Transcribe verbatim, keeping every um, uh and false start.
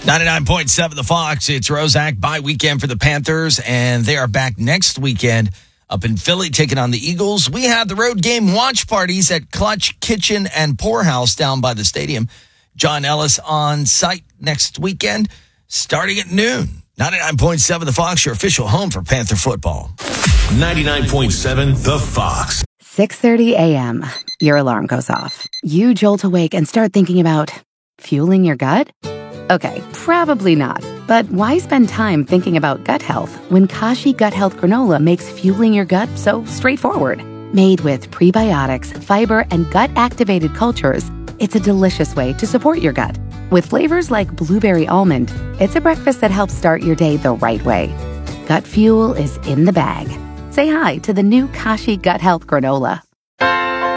ninety-nine point seven The Fox. It's Roszak bye weekend for the Panthers, and they are back next weekend up in Philly taking on the Eagles. We have the road game watch parties at Clutch Kitchen and Poorhouse down by the stadium. John Ellis on site next weekend starting at noon. ninety-nine point seven The Fox, your official home for Panther football. ninety-nine point seven The Fox. six thirty a.m. Your alarm goes off. You jolt awake and start thinking about fueling your gut? Okay, probably not. But why spend time thinking about gut health when Kashi Gut Health Granola makes fueling your gut so straightforward? Made with prebiotics, fiber, and gut-activated cultures, it's a delicious way to support your gut. With flavors like blueberry almond, it's a breakfast that helps start your day the right way. Gut fuel is in the bag. Say hi to the new Kashi Gut Health Granola.